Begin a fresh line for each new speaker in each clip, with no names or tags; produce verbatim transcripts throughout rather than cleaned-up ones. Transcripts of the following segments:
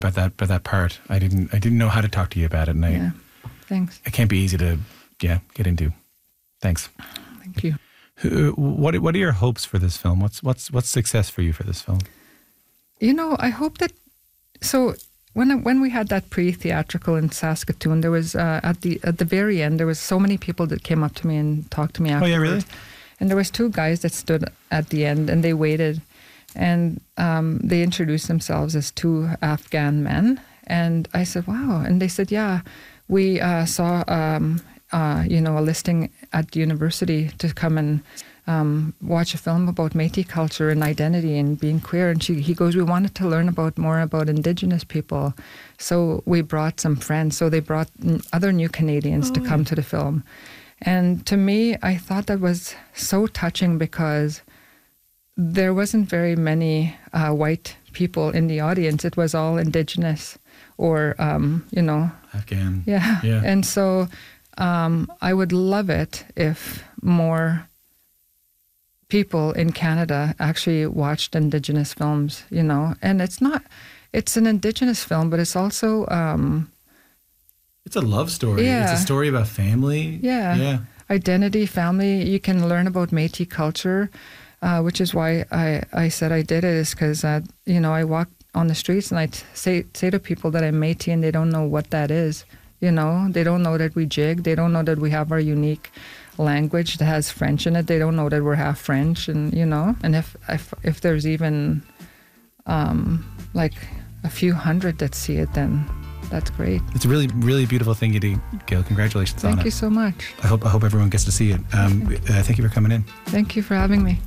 about that about that part. I didn't I didn't know how to talk to you about it, and I
yeah. Thanks.
It can't be easy to yeah get into. Thanks.
Thank you.
Who, what what are your hopes for this film? What's what's what's success for you for this film?
You know, I hope that. So when I, when we had that pre-theatrical in Saskatoon, there was uh, at the at the very end there was so many people that came up to me and talked to me afterwards.
Oh yeah, really?
And there was two guys that stood at the end and they waited, and um, they introduced themselves as two Afghan men. And I said, "Wow!" And they said, "Yeah, we uh, saw um, uh, you know a listing at the university to come and um, watch a film about Métis culture and identity and being queer." And she, he goes, "We wanted to learn about more about Indigenous people, so we brought some friends. So they brought other new Canadians oh. to come to the film." And to me, I thought that was so touching because there wasn't very many uh, white people in the audience. It was all Indigenous or, um, you know.
Afghan.
Yeah.
yeah.
And so um, I would love it if more people in Canada actually watched Indigenous films, you know. And it's not, it's an Indigenous film, but it's also... Um,
It's a love story.
Yeah.
It's a story about family.
Yeah.
Yeah.
Identity, family. You can learn about Métis culture, uh, which is why I, I said I did it, is because, uh, you know, I walk on the streets and I say, say to people that I'm Métis and they don't know what that is. You know, they don't know that we jig. They don't know that we have our unique language that has French in it. They don't know that we're half French, and, you know, and if, if, if there's even um, like a few hundred that see it, then... that's great.
It's a really, really beautiful thing you do, Gail. Congratulations
thank
on it.
Thank you so much.
I hope I hope everyone gets to see it. Um, uh, thank you for coming in.
Thank you for having me.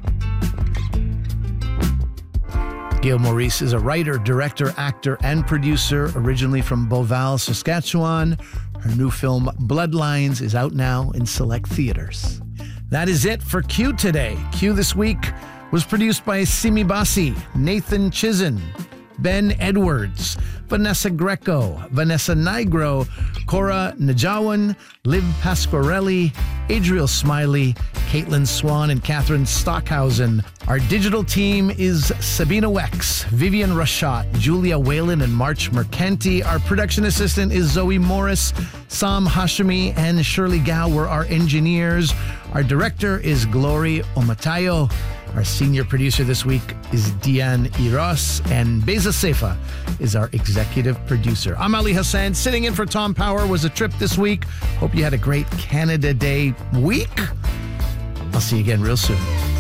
Gail Maurice is a writer, director, actor, and producer, originally from Beauval, Saskatchewan. Her new film, Bloodlines, is out now in select theaters. That is it for Q today. Q this week was produced by Simi Bassi, Nathan Chizen, Ben Edwards, Vanessa Greco, Vanessa Nigro, Cora Najawan, Liv Pasquarelli, Adriel Smiley, Caitlin Swan, and Catherine Stockhausen. Our digital team is Sabina Wex, Vivian Rashat, Julia Whalen, and March Mercanti. Our production assistant is Zoe Morris. Sam Hashimi and Shirley Gao were our engineers. Our director is Glory Omatayo. Our senior producer this week is Diane Eros, and Beza Seifa is our executive producer. I'm Ali Hassan. Sitting in for Tom Power was a trip this week. Hope you had a great Canada Day week. I'll see you again real soon.